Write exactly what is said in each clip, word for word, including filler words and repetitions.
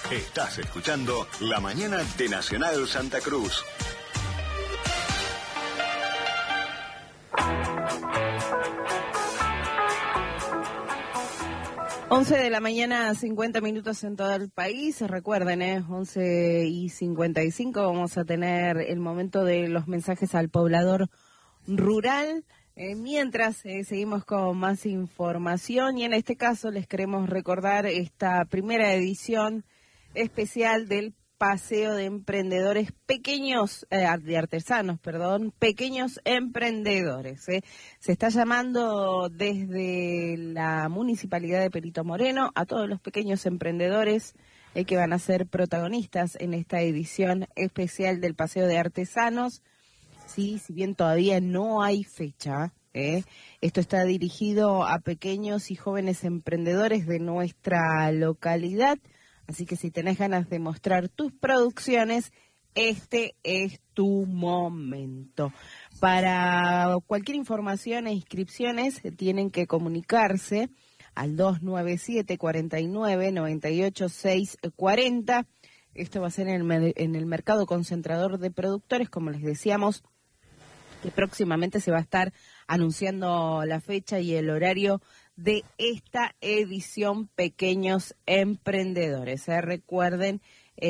Estás escuchando La Mañana de Nacional Santa Cruz. once de la mañana, cincuenta minutos en todo el país. Recuerden, ¿eh? once y cincuenta y cinco vamos a tener el momento de los mensajes al poblador rural. Eh, mientras eh, seguimos con más información y en este caso les queremos recordar esta primera edición especial del Paseo de Emprendedores Pequeños, eh, de Artesanos, perdón, Pequeños Emprendedores. Eh. Se está llamando desde la Municipalidad de Perito Moreno a todos los pequeños emprendedores eh, que van a ser protagonistas en esta edición especial del Paseo de Artesanos. Sí, si bien todavía no hay fecha, ¿eh? Esto está dirigido a pequeños y jóvenes emprendedores de nuestra localidad, así que si tenés ganas de mostrar tus producciones, este es tu momento. Para cualquier información e inscripciones tienen que comunicarse al dos nueve siete, cuatro nueve, nueve ocho seis cuatro cero. Esto va a ser en el, en el Mercado Concentrador de Productores, como les decíamos, que próximamente se va a estar anunciando la fecha y el horario de esta edición Pequeños Emprendedores. ¿eh? Recuerden,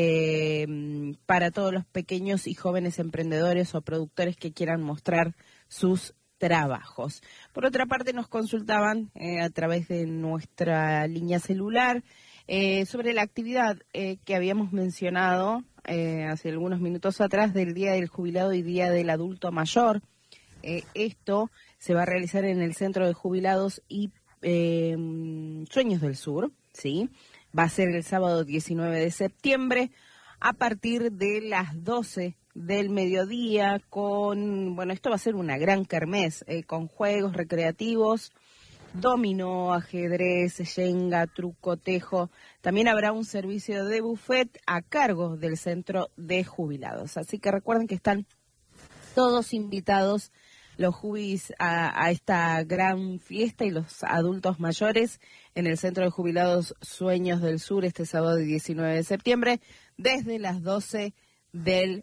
eh, para todos los pequeños y jóvenes emprendedores o productores que quieran mostrar sus trabajos. Por otra parte, nos consultaban eh, a través de nuestra línea celular eh, sobre la actividad eh, que habíamos mencionado Eh, hace algunos minutos atrás del Día del Jubilado y Día del Adulto Mayor. Eh, esto se va a realizar en el Centro de Jubilados y eh, Sueños del Sur, ¿sí? Va a ser el sábado diecinueve de septiembre a partir de las doce del mediodía con, bueno, esto va a ser una gran kermés, eh, con juegos recreativos, dominó, ajedrez, yenga, truco, tejo. También habrá un servicio de buffet a cargo del Centro de Jubilados. Así que recuerden que están todos invitados los jubis a, a esta gran fiesta y los adultos mayores en el Centro de Jubilados Sueños del Sur este sábado diecinueve de septiembre desde las doce del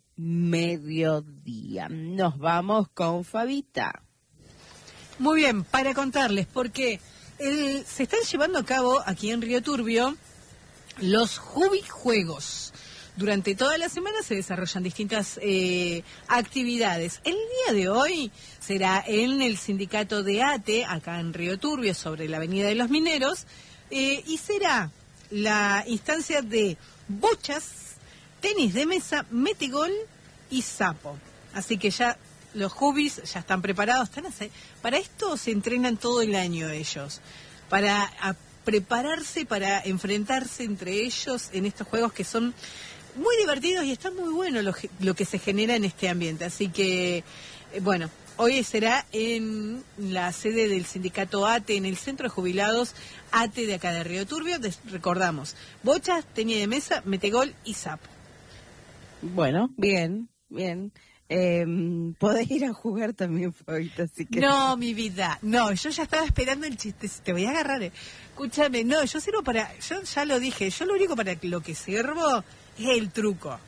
mediodía. Nos vamos con Fabita. Muy bien, para contarles, porque el, se están llevando a cabo aquí en Río Turbio los Jubijuegos. Durante toda la semana se desarrollan distintas eh, actividades. El día de hoy será en el sindicato de ATE, acá en Río Turbio, sobre la Avenida de los Mineros, eh, y será la instancia de bochas, tenis de mesa, metegol y sapo. Así que ya los jubis ya están preparados. Están hace... Para esto se entrenan todo el año ellos, para a, prepararse, para enfrentarse entre ellos en estos juegos que son muy divertidos y está muy bueno lo, lo que se genera en este ambiente. Así que, eh, bueno, hoy será en la sede del sindicato ATE, en el Centro de Jubilados ATE de acá de Río Turbio. Des, recordamos, bochas, tenis de mesa, metegol y sapo. Bueno, bien, bien. Eh, podés ir a jugar también, Fabita, así que... No, mi vida, no, yo ya estaba esperando el chiste, te voy a agarrar. Eh. Escúchame, no, yo sirvo para, yo ya lo dije, yo lo único para lo que sirvo es el truco.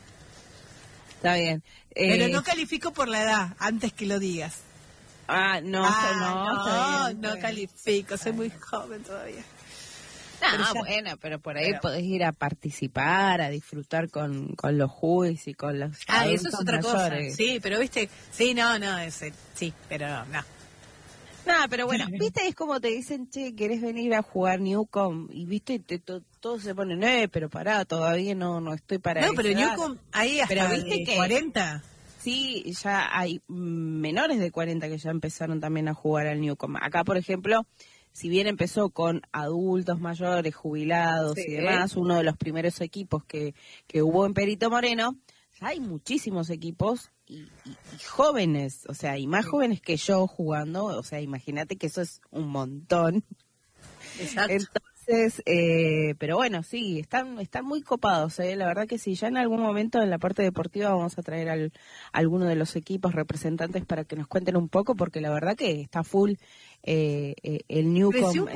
Está bien. Eh... Pero no califico por la edad, antes que lo digas. Ah, no, ah, no, no, está bien, no está califico, soy bien. muy joven todavía. Ah, Pero ya... bueno, pero por ahí pero... podés ir a participar, a disfrutar con, con los jueces y con los Ah, eso es otra mayores. cosa. Sí, pero viste, sí, no, no, ese, sí, pero no. No, pero bueno, viste, es como te dicen, che, ¿querés venir a jugar Newcom? Y viste, te, to, todos se ponen, eh, pero pará, todavía no no estoy para No, esa pero edad. Newcom, ahí hasta pero viste de que cuarenta. Sí, ya hay menores de cuarenta que ya empezaron también a jugar al Newcom. Acá, por ejemplo, si bien empezó con adultos mayores, jubilados sí. y demás, uno de los primeros equipos que, que hubo en Perito Moreno, ya hay muchísimos equipos y, y, y jóvenes, o sea, y más sí. jóvenes que yo jugando, o sea, imagínate que eso es un montón. Exacto. Entonces, eh, pero bueno, sí, están están muy copados, ¿eh? La verdad que sí, ya en algún momento en la parte deportiva vamos a traer al, a alguno de los equipos representantes para que nos cuenten un poco, porque la verdad que está full eh, eh, el Newcom. Creció un,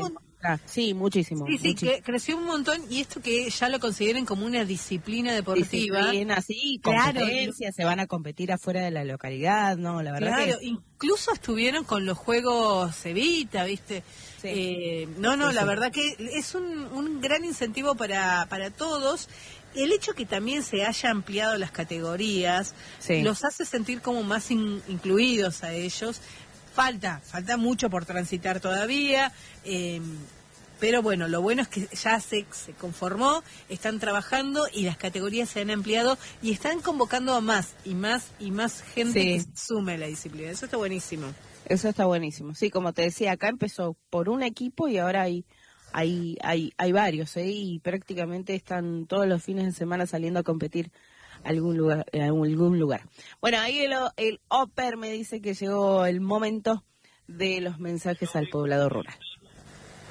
Ah, sí, muchísimo. Sí, sí, muchísimo. que creció un montón y esto que ya lo consideren como una disciplina deportiva. Disciplina, sí, Claro, competencias, se van a competir afuera de la localidad, ¿no? La verdad Claro, que... incluso estuvieron con los juegos Evita, ¿viste? Sí. Eh, no, no, Sí, la sí. verdad que es un, un gran incentivo para, para todos. El hecho que también se haya ampliado las categorías Sí. los hace sentir como más in- incluidos a ellos. Falta, falta mucho por transitar todavía, eh, pero bueno, lo bueno es que ya se, se conformó, están trabajando y las categorías se han ampliado y están convocando a más y más y más gente Sí. que se sume a la disciplina. Eso está buenísimo. Eso está buenísimo. Sí, como te decía, acá empezó por un equipo y ahora hay hay hay, hay varios, ¿eh? Y prácticamente están todos los fines de semana saliendo a competir a algún lugar, a algún lugar. Bueno, ahí el, el Oper me dice que llegó el momento de los mensajes al poblador rural.